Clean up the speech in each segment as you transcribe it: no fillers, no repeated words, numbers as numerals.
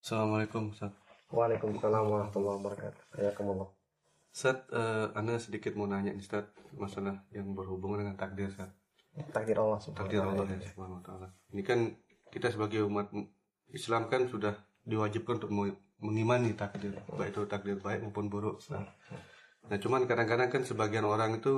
Assalamualaikum Ustaz. Waalaikumsalam warahmatullahi wabarakatuh. Hayakumullah. Ustaz, Anda sedikit mau nanya nih Ustaz, masalah yang berhubungan dengan takdir Ustaz. Takdir Allah subhanahu Takdir wa Allah ta'ala. ya subhanahu wa ta'ala. Ini kan kita sebagai umat Islam kan sudah diwajibkan untuk mengimani takdir, baik itu takdir baik maupun buruk Ustaz. Nah cuman kadang-kadang kan sebagian orang itu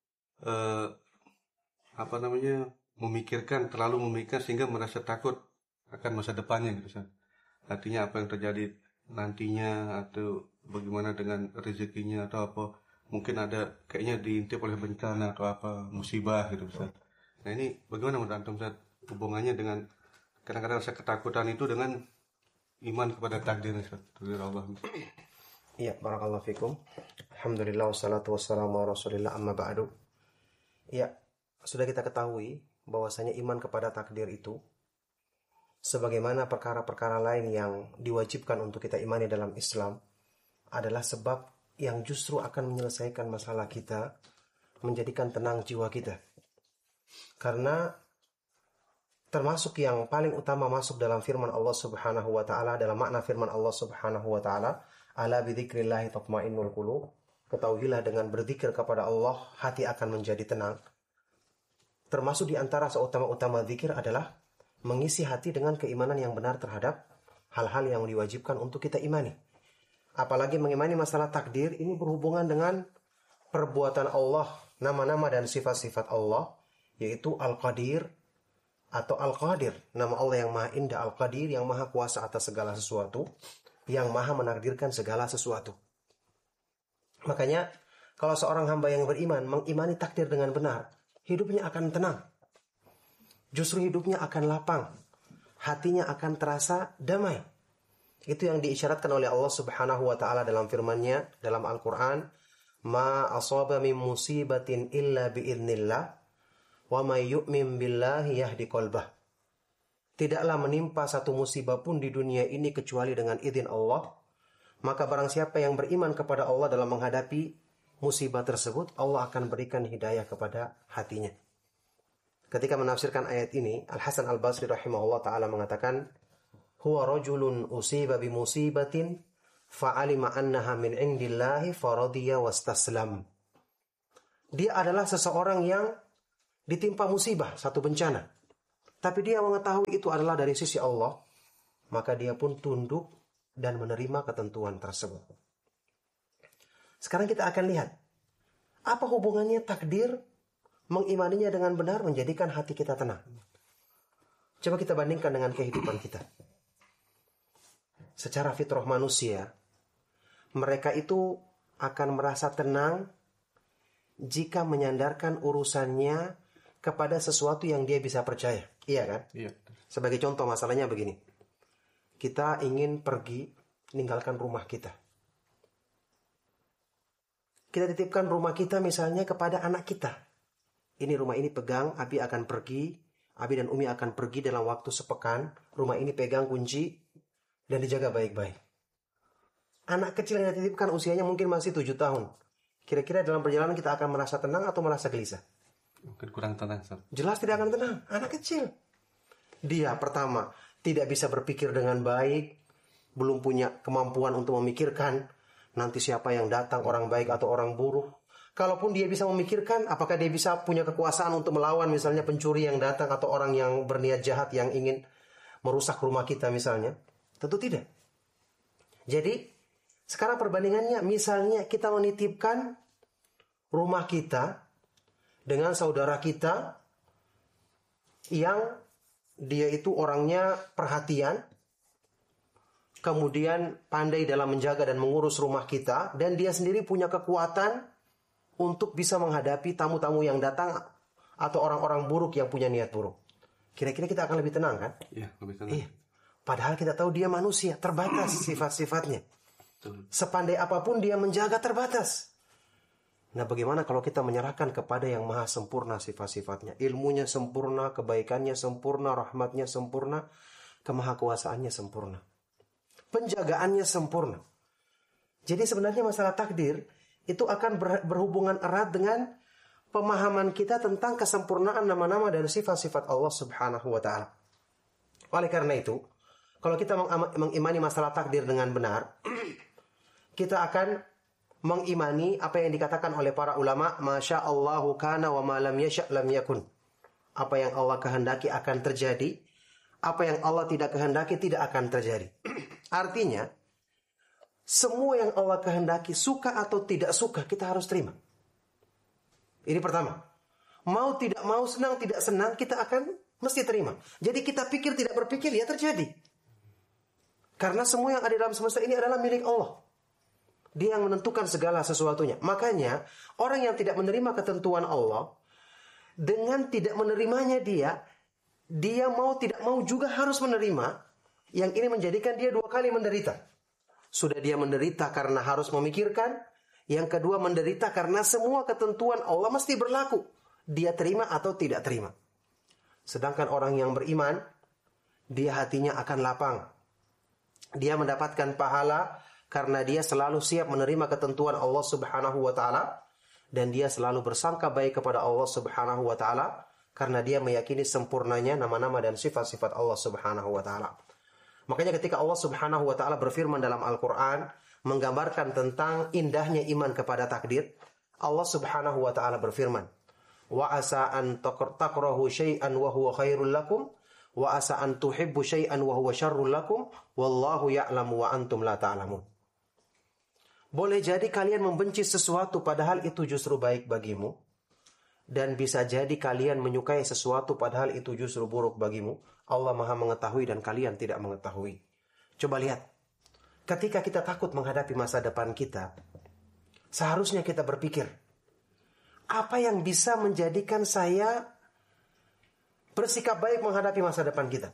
terlalu memikirkan sehingga merasa takut akan masa depannya gitu Ustaz. Artinya apa yang terjadi nantinya atau bagaimana dengan rezekinya atau apa, mungkin ada kayaknya diintip oleh bencana atau apa musibah gitu Ustaz. Nah ini bagaimana menurut antum Ustaz hubungannya dengan kadang-kadang rasa ketakutan itu dengan iman kepada takdir Ustaz, takdir Allah. Iya, barakallahu fikum. Alhamdulillah wassalatu wassalamu ala Rasulillah amma ba'du. Iya, sudah kita ketahui bahwasanya iman kepada takdir itu sebagaimana perkara-perkara lain yang diwajibkan untuk kita imani dalam Islam adalah sebab yang justru akan menyelesaikan masalah kita, menjadikan tenang jiwa kita. Karena termasuk yang paling utama masuk dalam firman Allah Subhanahu wa taala, dalam makna firman Allah Subhanahu wa taala, ala bidzikrillah tatmainnul qulub. Ketahuilah dengan berzikir kepada Allah hati akan menjadi tenang. Termasuk di antara seutama-utama zikir adalah mengisi hati dengan keimanan yang benar terhadap hal-hal yang diwajibkan untuk kita imani. Apalagi mengimani masalah takdir, ini berhubungan dengan perbuatan Allah, nama-nama dan sifat-sifat Allah, yaitu Al-Qadir atau Al-Qadir. Nama Allah yang maha indah, Al-Qadir, yang maha kuasa atas segala sesuatu, yang maha menakdirkan segala sesuatu. Makanya, kalau seorang hamba yang beriman mengimani takdir dengan benar, hidupnya akan tenang. Justru hidupnya akan lapang. Hatinya akan terasa damai. Itu yang diisyaratkan oleh Allah Subhanahu wa taala dalam firman-Nya dalam Al-Qur'an, "Ma asaba min musibatin illa biidznillah, wa may yu'min billahi yahdi qalbah." Tidaklah menimpa satu musibah pun di dunia ini kecuali dengan izin Allah. Maka barang siapa yang beriman kepada Allah dalam menghadapi musibah tersebut, Allah akan berikan hidayah kepada hatinya. Ketika menafsirkan ayat ini, Al-Hasan Al-Basri rahimahullah ta'ala mengatakan, huwa rajulun usiba bimusibatin fa'alima annaha min indillahi faradiya wastaslam. Dia adalah seseorang yang ditimpa musibah, satu bencana. Tapi dia mengetahui itu adalah dari sisi Allah, maka dia pun tunduk dan menerima ketentuan tersebut. Sekarang kita akan lihat, apa hubungannya takdir, mengimaninya dengan benar, menjadikan hati kita tenang. Coba kita bandingkan dengan kehidupan kita. Secara fitrah manusia, mereka itu akan merasa tenang jika menyandarkan urusannya kepada sesuatu yang dia bisa percaya. Iya kan? Iya. Sebagai contoh masalahnya begini. Kita ingin pergi meninggalkan rumah kita. Kita titipkan rumah kita misalnya kepada anak kita. Ini rumah ini pegang, Abi akan pergi, Abi dan Umi akan pergi dalam waktu sepekan, rumah ini pegang kunci dan dijaga baik-baik. Anak kecil yang dititipkan usianya mungkin masih 7 tahun. Kira-kira dalam perjalanan kita akan merasa tenang atau merasa gelisah? Mungkin kurang tenang Ustaz. Jelas tidak akan tenang, anak kecil. Dia pertama tidak bisa berpikir dengan baik, belum punya kemampuan untuk memikirkan nanti siapa yang datang, orang baik atau orang buruk. Kalaupun dia bisa memikirkan, apakah dia bisa punya kekuasaan untuk melawan misalnya pencuri yang datang atau orang yang berniat jahat yang ingin merusak rumah kita misalnya? Tentu tidak. Jadi, sekarang perbandingannya, misalnya kita menitipkan rumah kita dengan saudara kita yang dia itu orangnya perhatian, kemudian pandai dalam menjaga dan mengurus rumah kita, dan dia sendiri punya kekuatan untuk bisa menghadapi tamu-tamu yang datang atau orang-orang buruk yang punya niat buruk. Kira-kira kita akan lebih tenang kan? Iya, lebih tenang. Iya. Padahal kita tahu dia manusia, terbatas sifat-sifatnya. Sepandai apapun dia menjaga terbatas. Nah, bagaimana kalau kita menyerahkan kepada yang maha sempurna sifat-sifatnya? Ilmunya sempurna, kebaikannya sempurna, rahmatnya sempurna, kemahakuasaannya sempurna, penjagaannya sempurna. Jadi sebenarnya masalah takdir itu akan berhubungan erat dengan pemahaman kita tentang kesempurnaan nama-nama dan sifat-sifat Allah Subhanahu wa ta'ala. Oleh karena itu, Kalau kita mengimani masalah takdir dengan benar, kita akan mengimani apa yang dikatakan oleh para ulama, masya Allahu kana wa ma lam yasha' lam yakun. Apa yang Allah kehendaki akan terjadi, apa yang Allah tidak kehendaki tidak akan terjadi. Artinya, semua yang Allah kehendaki, suka atau tidak suka, kita harus terima. Ini pertama. Mau tidak mau, senang tidak senang, kita akan mesti terima. Jadi kita pikir tidak berpikir, ya terjadi. Karena semua yang ada dalam semesta ini adalah milik Allah. Dia yang menentukan segala sesuatunya. Makanya, orang yang tidak menerima ketentuan Allah, dengan tidak menerimanya dia mau tidak mau juga harus menerima. Yang ini menjadikan dia dua kali menderita. Sudah dia menderita karena harus memikirkan. Yang kedua menderita karena semua ketentuan Allah mesti berlaku. Dia terima atau tidak terima. Sedangkan orang yang beriman, dia hatinya akan lapang. Dia mendapatkan pahala karena dia selalu siap menerima ketentuan Allah Subhanahu wa taala, dan dia selalu bersangka baik kepada Allah Subhanahu wa taala karena dia meyakini sempurnanya nama-nama dan sifat-sifat Allah Subhanahu wa taala. Makanya ketika Allah Subhanahu wa taala berfirman dalam Al-Qur'an menggambarkan tentang indahnya iman kepada takdir, Allah Subhanahu wa taala berfirman, "Wa asa an takrahu syai'an wa huwa khairul lakum wa asa an tuhibbu syai'an wa huwa syarrul lakum wallahu ya'lamu wa antum la ta'lamun." Boleh jadi kalian membenci sesuatu padahal itu justru baik bagimu, dan bisa jadi kalian menyukai sesuatu padahal itu justru buruk bagimu. Allah Maha mengetahui dan kalian tidak mengetahui. Coba lihat, ketika kita takut menghadapi masa depan kita, seharusnya kita berpikir, apa yang bisa menjadikan saya bersikap baik menghadapi masa depan kita?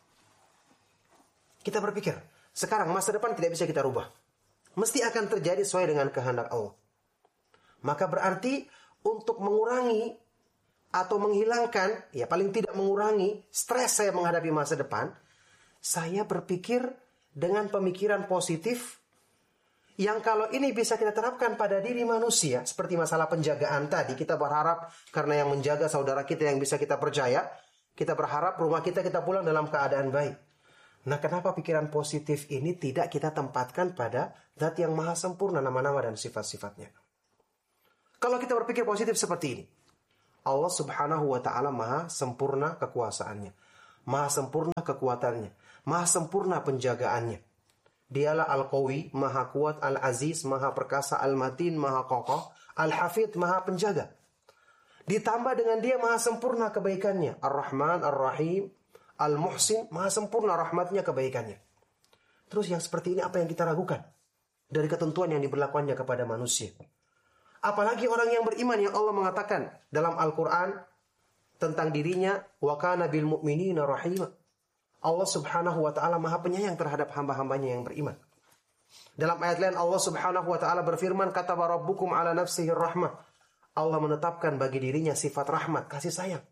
Kita berpikir, sekarang masa depan tidak bisa kita rubah. Mesti akan terjadi sesuai dengan kehendak Allah. Maka berarti untuk mengurangi atau menghilangkan, ya paling tidak mengurangi stres saya menghadapi masa depan, saya berpikir dengan pemikiran positif yang kalau ini bisa kita terapkan pada diri manusia, seperti masalah penjagaan tadi, kita berharap karena yang menjaga saudara kita yang bisa kita percaya, kita berharap rumah kita pulang dalam keadaan baik. Nah, kenapa pikiran positif ini tidak kita tempatkan pada Zat yang maha sempurna nama-nama dan sifat-sifatnya? Kalau kita berpikir positif seperti ini, Allah Subhanahu wa ta'ala maha sempurna kekuasaannya, maha sempurna kekuatannya, maha sempurna penjagaannya. Dialah Al-Qawi, maha kuat, Al-Aziz, maha perkasa, Al-Matin, maha kokoh, Al-Hafidh, maha penjaga. Ditambah dengan dia maha sempurna kebaikannya, Ar-Rahman, Ar-Rahim, Al-Muhsin, maha sempurna rahmatnya, kebaikannya. Terus yang seperti ini apa yang kita ragukan dari ketentuan yang diberlakukannya kepada manusia? Apalagi orang yang beriman yang Allah mengatakan dalam Al-Quran tentang dirinya, wa kana bil mu'minina rahima. Allah Subhanahu wa ta'ala maha penyayang terhadap hamba-hambanya yang beriman. Dalam ayat lain Allah Subhanahu wa ta'ala berfirman, kataba rabbukum ala nafsihi rahmah. Allah menetapkan bagi dirinya sifat rahmat, kasih sayang.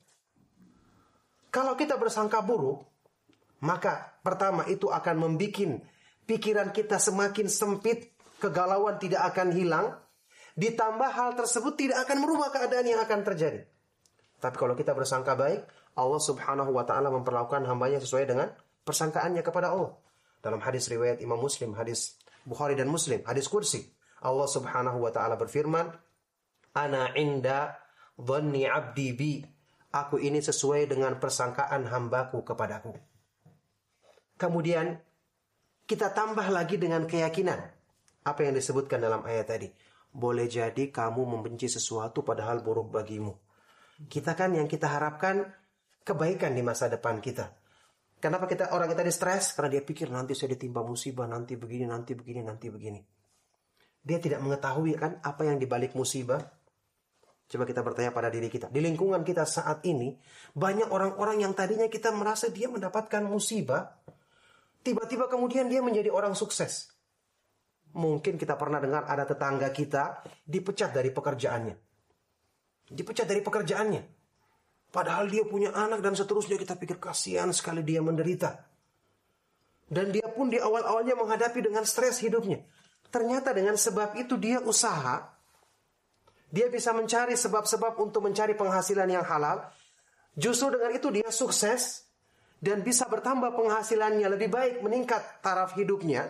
Kalau kita bersangka buruk, maka pertama itu akan membuat pikiran kita semakin sempit, kegalauan tidak akan hilang. Ditambah hal tersebut tidak akan merubah keadaan yang akan terjadi. Tapi kalau kita bersangka baik, Allah Subhanahu wa ta'ala memperlakukan hambanya sesuai dengan persangkaannya kepada Allah. Dalam hadis riwayat Imam Muslim, hadis Bukhari dan Muslim, hadis kursi, Allah Subhanahu wa ta'ala berfirman, Ana inda dhanni abdi bi. Aku ini sesuai dengan persangkaan hambaku kepadaku. Kemudian kita tambah lagi dengan keyakinan apa yang disebutkan dalam ayat tadi. Boleh jadi kamu membenci sesuatu padahal buruk bagimu. Kita kan yang kita harapkan kebaikan di masa depan kita. Kenapa orang kita stres? Karena dia pikir nanti saya ditimpa musibah, nanti begini, nanti begini, nanti begini. Dia tidak mengetahui kan apa yang dibalik musibah. Coba kita bertanya pada diri kita. Di lingkungan kita saat ini, banyak orang-orang yang tadinya kita merasa dia mendapatkan musibah, tiba-tiba kemudian dia menjadi orang sukses. Mungkin kita pernah dengar ada tetangga kita dipecat dari pekerjaannya. Dipecat dari pekerjaannya. Padahal dia punya anak dan seterusnya, kita pikir kasihan sekali dia menderita. Dan dia pun di awal-awalnya menghadapi dengan stres hidupnya. Ternyata dengan sebab itu dia usaha. Dia bisa mencari sebab-sebab untuk mencari penghasilan yang halal. Justru dengan itu dia sukses. dan bisa bertambah penghasilannya, lebih baik meningkat taraf hidupnya,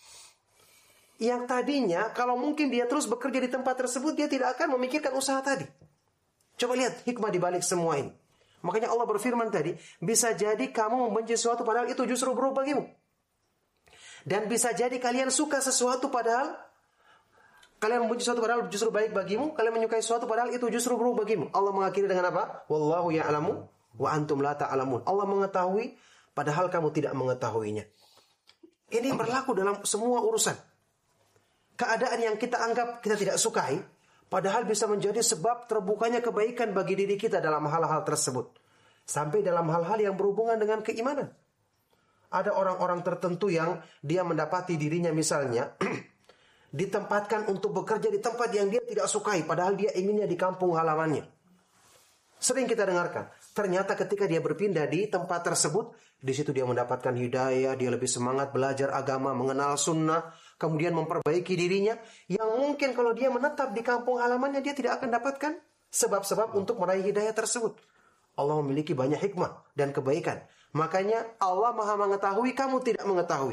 yang tadinya kalau mungkin dia terus bekerja di tempat tersebut, dia tidak akan memikirkan usaha tadi. Coba lihat hikmah di balik semua ini. Makanya Allah berfirman tadi, bisa jadi kamu membenci sesuatu padahal itu justru buruk bagimu. Dan bisa jadi kalian suka sesuatu padahal kalian membenci sesuatu padahal justru baik bagimu, kalian menyukai sesuatu padahal itu justru buruk bagimu. Allah mengakhiri dengan apa? Wallahu ya'lamu wa antum la ta'lamun. Allah mengetahui padahal kamu tidak mengetahuinya. Ini berlaku dalam semua urusan. Keadaan yang kita anggap kita tidak sukai, padahal bisa menjadi sebab terbukanya kebaikan bagi diri kita dalam hal-hal tersebut. Sampai dalam hal-hal yang berhubungan dengan keimanan. Ada orang-orang tertentu yang dia mendapati dirinya misalnya ditempatkan untuk bekerja di tempat yang dia tidak sukai, padahal dia inginnya di kampung halamannya. Sering kita dengarkan, ternyata ketika dia berpindah di tempat tersebut, di situ dia mendapatkan hidayah, dia lebih semangat belajar agama, mengenal sunnah, kemudian memperbaiki dirinya, yang mungkin kalau dia menetap di kampung halamannya, dia tidak akan dapatkan sebab-sebab untuk meraih hidayah tersebut. Allah memiliki banyak hikmah dan kebaikan. Makanya Allah Maha mengetahui, kamu tidak mengetahui.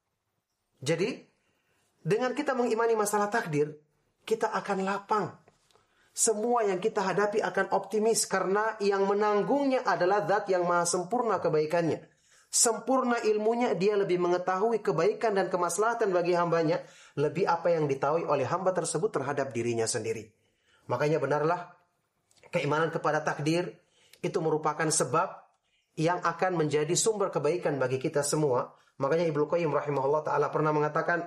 Jadi, dengan kita mengimani masalah takdir, kita akan lapang. Semua yang kita hadapi akan optimis karena yang menanggungnya adalah Zat yang maha sempurna kebaikannya. Sempurna ilmunya, dia lebih mengetahui kebaikan dan kemaslahatan bagi hambanya, lebih apa yang ditahui oleh hamba tersebut terhadap dirinya sendiri. Makanya benarlah keimanan kepada takdir itu merupakan sebab yang akan menjadi sumber kebaikan bagi kita semua. Makanya Ibnu Qayyim rahimahullah ta'ala pernah mengatakan,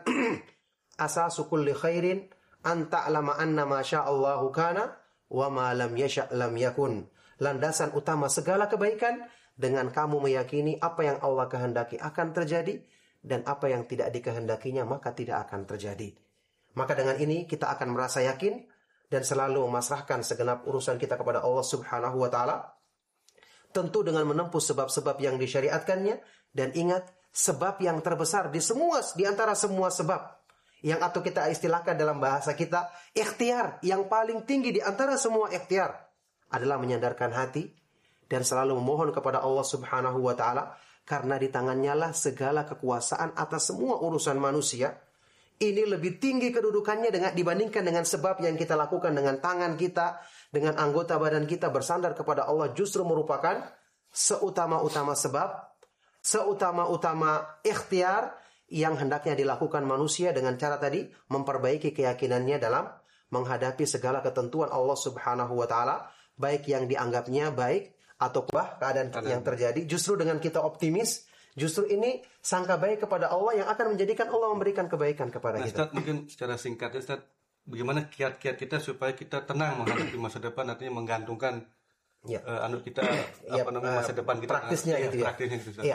asasu kulli khairin an ta'lama anna ma sya'allahu kana wa ma lam yasha' lam yakun. Landasan utama segala kebaikan dengan kamu meyakini apa yang Allah kehendaki akan terjadi dan apa yang tidak dikehendakinya maka tidak akan terjadi. Maka dengan ini kita akan merasa yakin dan selalu memasrahkan segenap urusan kita kepada Allah Subhanahu wa taala. Tentu dengan menempuh sebab-sebab yang disyariatkannya, dan ingat sebab yang terbesar di antara semua sebab yang atau kita istilahkan dalam bahasa kita ikhtiar, yang paling tinggi di antara semua ikhtiar adalah menyandarkan hati dan selalu memohon kepada Allah Subhanahu wa taala, karena di tangannya lah segala kekuasaan atas semua urusan manusia. Ini lebih tinggi kedudukannya dibandingkan dengan sebab yang kita lakukan dengan tangan kita, dengan anggota badan kita. Bersandar kepada Allah justru merupakan seutama-utama sebab, seutama-utama ikhtiar yang hendaknya dilakukan manusia dengan cara tadi memperbaiki keyakinannya dalam menghadapi segala ketentuan Allah Subhanahu wa taala, baik yang dianggapnya baik atau keadaan yang terjadi. Justru dengan kita optimis, justru ini sangka baik kepada Allah yang akan menjadikan Allah memberikan kebaikan kepada kita. Ustaz, mungkin secara singkat Ustaz, bagaimana kiat-kiat kita supaya kita tenang menghadapi masa depan, artinya menggantungkan kita masa depan kita praktisnya itu ya. Praktisnya itu, Ustaz. Iya.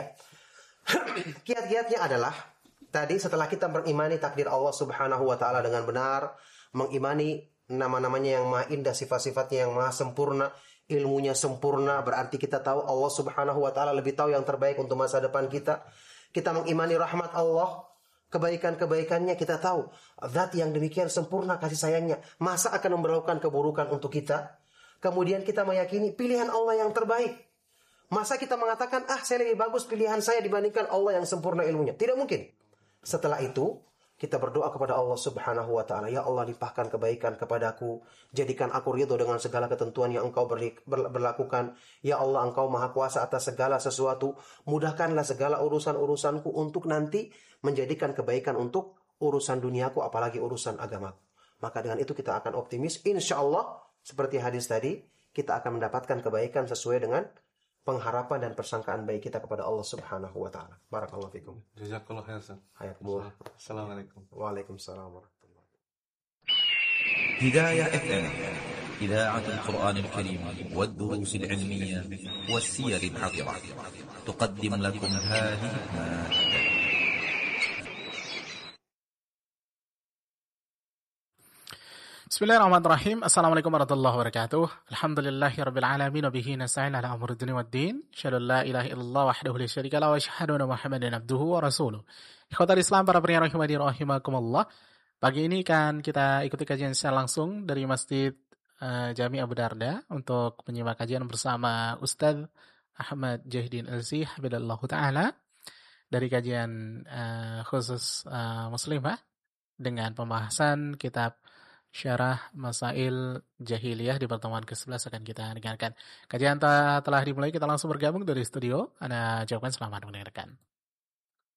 Kiat-kiatnya adalah tadi setelah kita mengimani takdir Allah Subhanahu wa taala dengan benar, mengimani nama-namanya yang maha indah, sifat-sifatnya yang maha sempurna, ilmunya sempurna, berarti kita tahu Allah Subhanahu wa taala lebih tahu yang terbaik untuk masa depan kita. Kita mengimani rahmat Allah, kebaikan-kebaikannya, kita tahu Zat yang demikian sempurna kasih sayangnya, masa akan memberlakukan keburukan untuk kita. Kemudian kita meyakini pilihan Allah yang terbaik. Masa kita mengatakan, saya lebih bagus pilihan saya dibandingkan Allah yang sempurna ilmunya. Tidak mungkin. Setelah itu, kita berdoa kepada Allah Subhanahu wa ta'ala. Ya Allah, limpahkan kebaikan kepadaku. Jadikan aku ridho dengan segala ketentuan yang Engkau berlakukan. Ya Allah, Engkau maha kuasa atas segala sesuatu. Mudahkanlah segala urusan-urusanku untuk nanti menjadikan kebaikan untuk urusan duniaku, apalagi urusan agamaku. Maka dengan itu kita akan optimis. Insya Allah, seperti hadis tadi, kita akan mendapatkan kebaikan sesuai dengan pengharapan dan persangkaan baik kita kepada Allah Subhanahu wa taala. Barakallahu fikum. Jazakallahu khairan. Hayakumullah. Assalamualaikum. Waalaikumsalam warahmatullahi wabarakatuh. هداية FM إذاعة القرآن الكريم والدروس العلمية والسير العطرة تقدم لكم هذه المادة. Bismillahirrahmanirrahim. Assalamualaikum warahmatullahi wabarakatuh. Alhamdulillahirabbil alamin wa bihi nasta'in ala umuri dunya waddin. Asyhadu an la ilaha illallah wahdahu la syarika lahu wa asyhadu anna Muhammadan abduhu wa rasuluh. Ikhwatal Islam, para pendengar rahimani rahimakumullah. Pagi ini kan kita ikuti kajian secara langsung dari Masjid Jami Abu Darda untuk menyimak kajian bersama Ustadz Ahmad Jahdin Elsi hafidhallahu taala dari kajian khusus muslimah dengan pembahasan kitab Syarah Masail Jahiliyah. Di pertemuan ke-11 akan kita dengarkan. Kajian telah dimulai, kita langsung bergabung dari studio. Ana ucapkan selamat mendengarkan.